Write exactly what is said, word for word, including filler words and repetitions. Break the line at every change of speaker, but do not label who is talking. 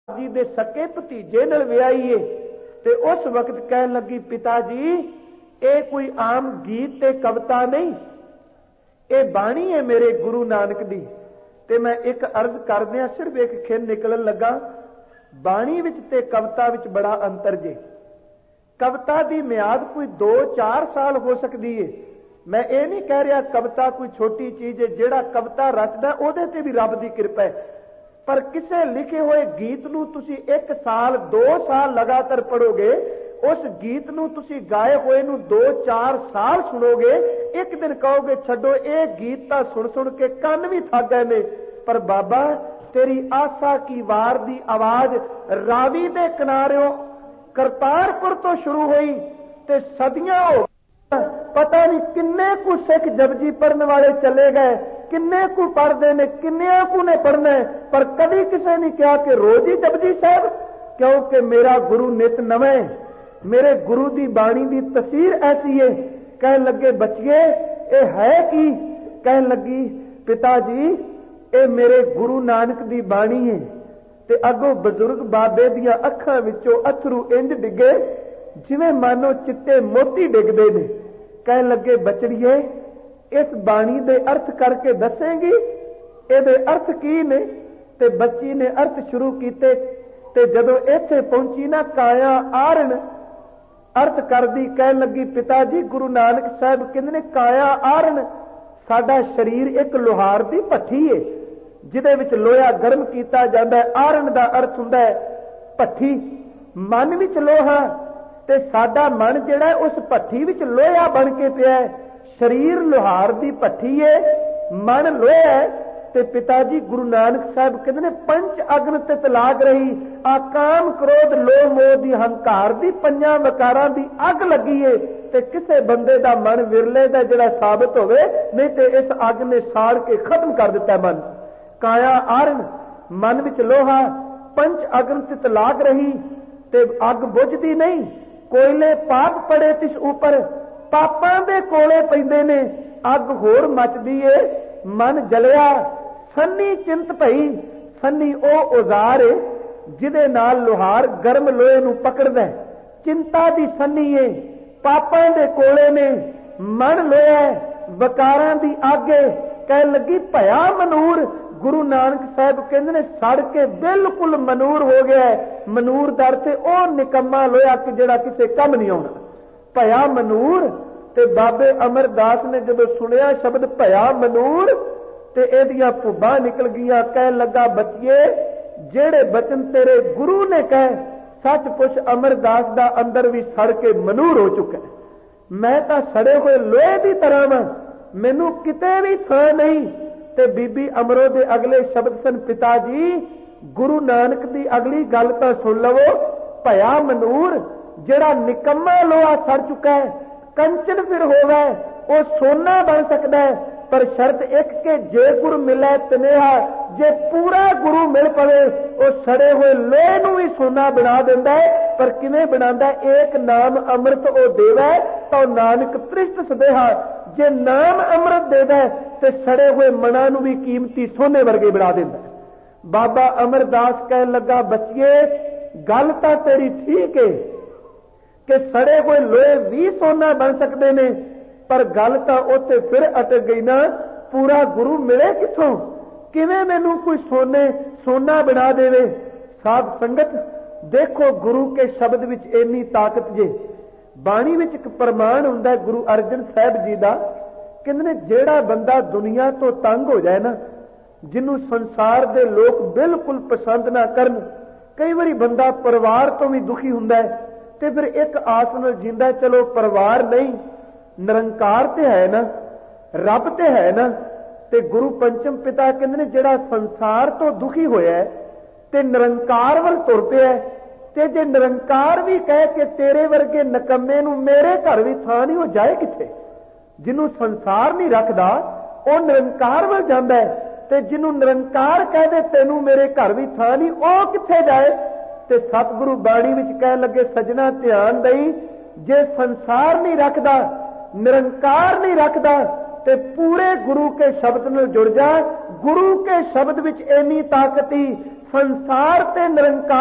जी दे सके भतीजे नाल विआही ते उस वक्त कहन लगी पिता जी ये कोई आम गीत ते कविता नहीं, ये बाणी है मेरे गुरु नानक दी। ते मैं एक अर्ज करदियां सिर्फ एक खिन निकलन लगा, बाणी विच ते कविता विच बड़ा अंतर जे। कविता दी म्याद कोई दो चार साल हो सकती है। मैं ये नहीं कह रहा कविता कोई छोटी चीज है, जिहड़ा कविता रचदा उहदे ते भी रब दी किरपा है, पर किसी लिखे हुए गीत नूं तुसीं एक साल दो साल लगातार पढ़ोगे, उस गीत नूं तुसीं गाए हुए नूं दो चार साल सुनोगे, एक दिन कहोगे छड्डो ये गीत तां सुन सुन के कंन भी थक गए ने। पर बाबा तेरी आशा की वार दी आवाज रावी दे किनारियों करतारपुर तो शुरू हुई ते सदियां हो पता नहीं किन्ने कु सिख जपजी पढ़ने वाले चले गए, किन्ने कु पढ़ते ने, किन्ने कु ने पढ़ना है, पर कभी किसी ने कहा कि रोज ही जपजी साहब, क्योंकि मेरा गुरु नित नवे, मेरे गुरु की बाणी की तस्वीर ऐसी है। कहन लगे बचिए ये है कि, कहन लगी पिता जी ये मेरे गुरु नानक की बाणी है। ते अगों बजुर्ग बाबे दियां अखां विचों अथरू इंज डिगे जिवें मानो चिट्टे मोती डिगदे ने। कहन लगे बचड़िए इस बाणी दे अर्थ करके दसेंगी, इहदे अर्थ की ने? ते बच्ची ने अर्थ शुरू कीते ते जदों इत्थे पहुंची ना काया आरण अर्थ करदी कहन लगी पिता जी गुरु नानक साहब कहंदे ने काया आरण साडा शरीर एक लोहार दी भट्ठी है जिहदे विच लोहा गर्म कीता जांदा है। आरण दा अर्थ हुंदा है भट्ठी, मन विच लोहा ते साडा मन जिहड़ा उस भट्ठी विच लोहा बन के पिया है। शरीर लोहार दी भट्ठी है, मन लोहा है। ते पिता जी गुरु नानक साहब कहते ने पंच अग्न ते तलाक रही, आ काम क्रोध लोभ मोह दी हंकार दी पंजां वकारां दी अग लगी है ते किसे बंदे दा मन विरले दा जिहड़ा साबित होवे, नहीं ते इस अग ने साड़ के खत्म कर दिता मन। काया आरण मन विच लोहा, पंच अग्न ते तलाक रही ते अग बुझदी नहीं। कोयले पाप पड़े तिस ऊपर, पापां दे कोले पैंदे ने, अग होर मचदी है। मन जलिया सन्नी चिंत पई, सन्नी ओ औजार है जिदे नाल लोहार गर्म लोहे नूं पकड़दा है। चिंता दी सन्नी है, पापां दे कोले ने, मन लोहा है, वकारां दी अग है। कहन लगी भया मनूर, गुरु नानक साहब कहंदे ने सड़ के बिल्कुल मनूर हो गया है। मनूर दर से ओ निकम्मा लोहा कि जिहड़ा किसे कम नहीं आउणा। भया मनूर ते बाबे अमरदास ने जदों सुनिया शब्द भया मनूर ते एदियां भुब्बां निकल गईयां। कहन लगा बचिए जेड़े बचन तेरे गुरु ने कहे सच पुछ अमरदास दा अंदर भी सड़ के मनूर हो चुका है। मैं तां सड़े हुए लोहे दी तरह वां, मैनू किते भी थां नहीं। ते बीबी अमरो दे अगले शब्द सन पिता जी गुरु नानक दी अगली गल तां सुन लवो। भया मनूर जेड़ा निकम्मा लोहा सड़ चुका है, कंचन फिर होवे वो सोना बन सकता है, पर शर्त एक के जे गुरु मिले तनेहा, जे पूरा गुरु मिल पवे वो सड़े हुए लोहे नूं भी सोना बना दिंदा है। पर किवें बनांदा? एक नाम अमृत ओ देवे तो नानक तृष्ट सदेहा। जे नाम अमृत देवे ते सड़े हुए मना नूं भी कीमती सोने वर्गे बना दिंदा है। बाबा अमरदास कहन लगा बचिए गल तां तेरी ठीक है कि सड़े हुए लोहे भी सोना बन सकते ने, पर गल तां उत्ते फिर अटक गई ना, पूरा गुरु मिले किथों? किवें मैनू कोई सोने सोना बना देवे? साध संगत देखो गुरु के शब्द विच इन्नी ताकत जे। बाणी विच एक प्रमाण हुंदा है गुरु अर्जन साहब जी दा, कहंदे ने जेड़ा बंदा दुनिया तो तंग हो जाए ना, जिन्हों संसार दे लोग बिल्कुल पसंद ना करन, कई बारी बंदा परिवार तो भी दुखी हुंदा है ते फिर एक आस नाल जींदा है, चलो परिवार नहीं निरंकार ते है ना, रब ते है ना। ते गुरु पंचम पिता कहंदे ने जेड़ा संसार तो दुखी होया है ते निरंकार वल तुर पिया है, ते जे निरंकार भी कह के तेरे वर्गे नकम्मे नूं मेरे घर भी थां नहीं, हो जाए किथे? जिन्हों संसार नहीं रखदा वो निरंकार वल जांदा है, ते जिन्हों निरंकार कह दे तेनू मेरे घर भी थां नहीं, वो किथे जाए? ते सतगुरु बाणी विच कहन लगे सजना ध्यान दई, जे संसार नहीं रखदा निरंकार नहीं रखदा ते पूरे गुरु के शब्द नाल जुड़ जा। गुरु के शब्द विच इन्नी ताकत ही संसार ते निरंकार